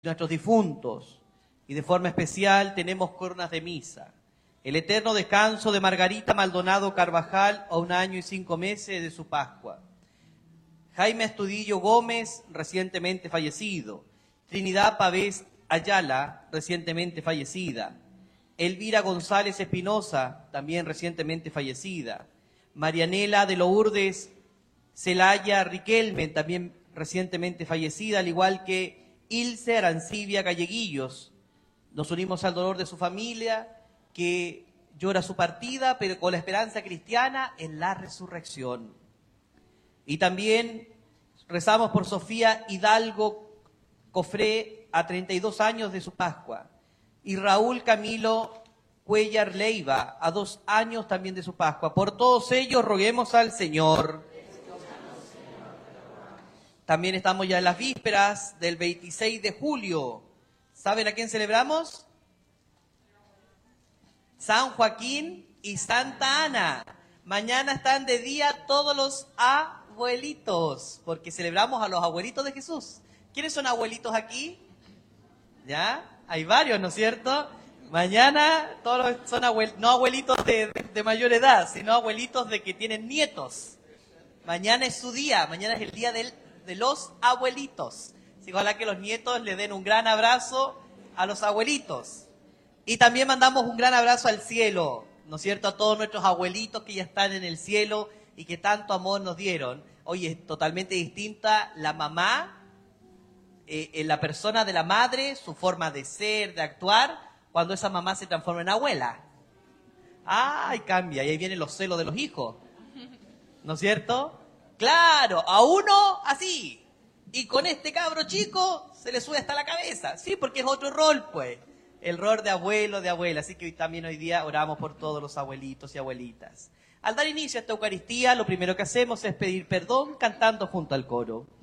nuestros difuntos, y de forma especial tenemos coronas de misa. El eterno descanso de Margarita Maldonado Carvajal a 1 año y 5 meses de su Pascua. Jaime Astudillo Gómez, recientemente fallecido. Trinidad Pavés Ayala, recientemente fallecida. Elvira González Espinosa, también recientemente fallecida. Marianela de Lourdes Celaya Riquelme, también recientemente fallecida, al igual que Ilse Arancibia Galleguillos. Nos unimos al dolor de su familia, que llora su partida, pero con la esperanza cristiana en la resurrección. Y también rezamos por Sofía Hidalgo Cofré, a 32 años de su Pascua, y Raúl Camilo Cuellar Leiva, a 2 años también de su Pascua. Por todos ellos roguemos al Señor. También estamos ya en las vísperas del 26 de julio. ¿Saben a quién celebramos? San Joaquín y Santa Ana. Mañana están de día todos los abuelitos, porque celebramos a los abuelitos de Jesús. ¿Quiénes son abuelitos aquí? ¿Ya? Hay varios, ¿no es cierto? Mañana todos son no abuelitos de mayor edad, sino abuelitos de que tienen nietos. Mañana es su día, mañana es el día de los abuelitos. Así, ojalá que los nietos le den un gran abrazo a los abuelitos. Y también mandamos un gran abrazo al cielo, ¿no es cierto? A todos nuestros abuelitos que ya están en el cielo y que tanto amor nos dieron. Hoy es totalmente distinta la mamá, en la persona de la madre, su forma de ser, de actuar, cuando esa mamá se transforma en abuela. ¡Ay, cambia! Y ahí vienen los celos de los hijos, ¿no es cierto? Claro, a uno así, y con este cabro chico se le sube hasta la cabeza. Sí, porque es otro rol, pues. El rol de abuelo, de abuela. Así que también hoy día oramos por todos los abuelitos y abuelitas. Al dar inicio a esta Eucaristía, lo primero que hacemos es pedir perdón cantando junto al coro.